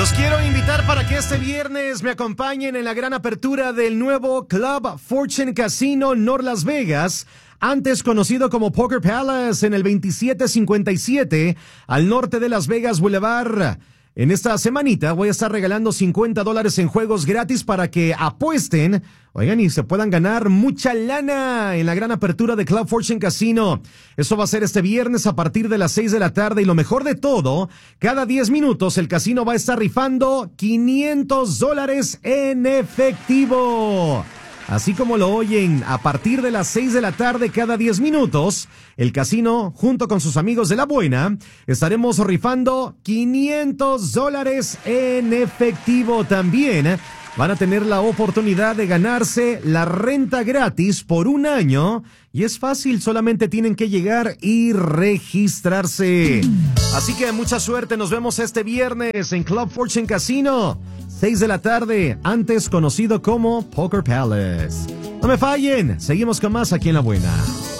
Los quiero invitar para que este viernes me acompañen en la gran apertura del nuevo Club Fortune Casino North Las Vegas, antes conocido como Poker Palace, en el 2757 al norte de Las Vegas Boulevard. En esta semanita voy a estar regalando $50 en juegos gratis para que apuesten, oigan, y se puedan ganar mucha lana en la gran apertura de Club Fortune Casino. Eso va a ser este viernes a partir de las 6 de la tarde y lo mejor de todo, cada 10 minutos el casino va a estar rifando $500 en efectivo. Así como lo oyen, a partir de las 6 de la tarde cada 10 minutos, el casino, junto con sus amigos de La Buena, estaremos rifando $500 en efectivo. También van a tener la oportunidad de ganarse la renta gratis por un año. Y es fácil, solamente tienen que llegar y registrarse. Así que mucha suerte, nos vemos este viernes en Club Fortune Casino. 6 de la tarde, antes conocido como Poker Palace. No me fallen, seguimos con más aquí en La Buena.